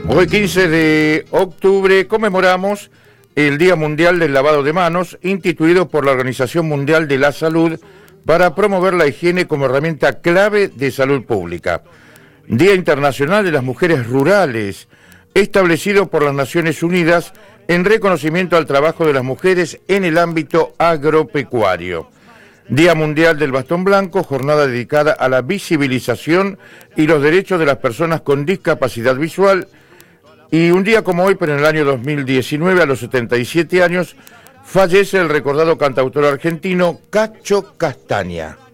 Hoy 15 de octubre conmemoramos el Día Mundial del Lavado de Manos, instituido por la Organización Mundial de la Salud para promover la higiene como herramienta clave de salud pública. Día Internacional de las Mujeres Rurales, establecido por las Naciones Unidas en reconocimiento al trabajo de las mujeres en el ámbito agropecuario. Día Mundial del Bastón Blanco, jornada dedicada a la visibilización y los derechos de las personas con discapacidad visual. Y un día como hoy, pero en el año 2019, a los 77 años, fallece el recordado cantautor argentino Cacho Castaña.